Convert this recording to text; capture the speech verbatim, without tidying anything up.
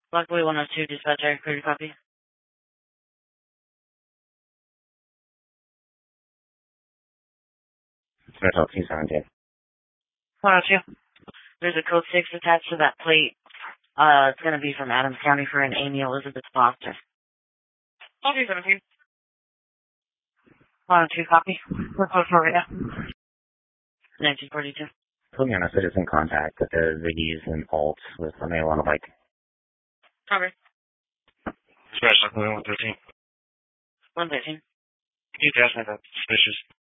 Luckily one oh two, dispatch, I clear to copy. Special two seventeen. one oh two. There's a code six attached to that plate. Uh, it's gonna be from Adams County for an Amy Elizabeth Foster. two seventeen. one oh two, copy. Report for right now. nineteen forty-two. Putting on a citizen contact with the Ziggy's and Alt with a male on a bike. Cover. Special one thirteen. one thirteen. Can you test me that suspicious?